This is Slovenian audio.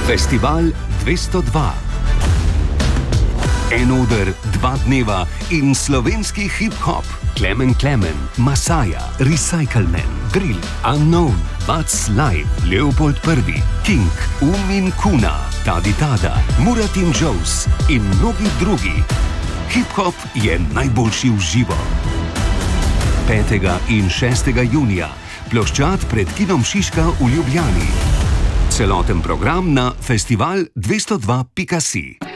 Festival 202. En oder, 2 dneva in slovenski hip-hop. Klemen, Masaja, Recycleman, Drill, Unknown, Vats Live, Leopold I, King, Umin Kuna, Tadi Tada, Murat in Joes in mnogi drugi. Hip-hop je najboljši v živo. 5. in 6. junija, ploščad pred kinom Šiška v Ljubljani. Celoten program na festival202.si.